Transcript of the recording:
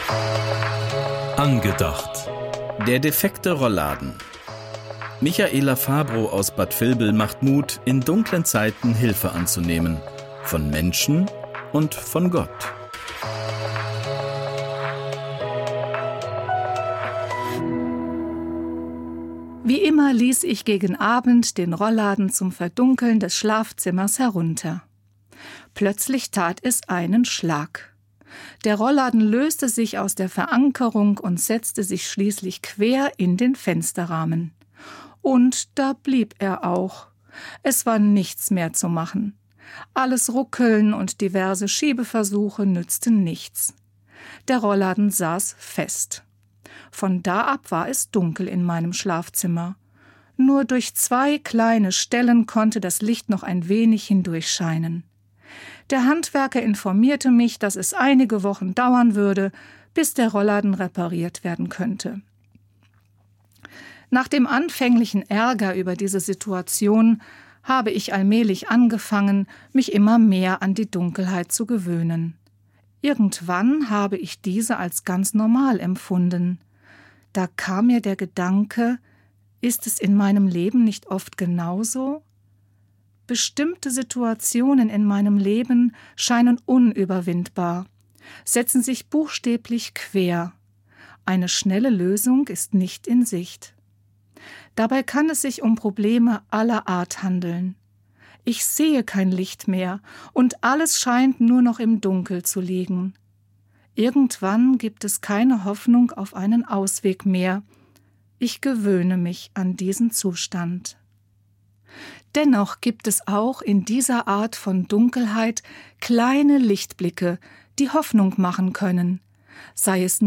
Angedacht. Der defekte Rollladen. Michaela Fabro aus Bad Vilbel macht Mut, in dunklen Zeiten Hilfe anzunehmen. Von Menschen und von Gott. Wie immer ließ ich gegen Abend den Rollladen zum Verdunkeln des Schlafzimmers herunter. Plötzlich tat es einen Schlag. Der Rollladen löste sich aus der Verankerung und setzte sich schließlich quer in den Fensterrahmen. Und da blieb er auch. Es war nichts mehr zu machen. Alles Ruckeln und diverse Schiebeversuche nützten nichts. Der Rollladen saß fest. Von da ab war es dunkel in meinem Schlafzimmer. Nur durch 2 kleine Stellen konnte das Licht noch ein wenig hindurchscheinen. Der Handwerker informierte mich, dass es einige Wochen dauern würde, bis der Rollladen repariert werden könnte. Nach dem anfänglichen Ärger über diese Situation habe ich allmählich angefangen, mich immer mehr an die Dunkelheit zu gewöhnen. Irgendwann habe ich diese als ganz normal empfunden. Da kam mir der Gedanke, ist es in meinem Leben nicht oft genauso? Bestimmte Situationen in meinem Leben scheinen unüberwindbar, setzen sich buchstäblich quer. Eine schnelle Lösung ist nicht in Sicht. Dabei kann es sich um Probleme aller Art handeln. Ich sehe kein Licht mehr und alles scheint nur noch im Dunkel zu liegen. Irgendwann gibt es keine Hoffnung auf einen Ausweg mehr. Ich gewöhne mich an diesen Zustand. Dennoch gibt es auch in dieser Art von Dunkelheit kleine Lichtblicke, die Hoffnung machen können, sei es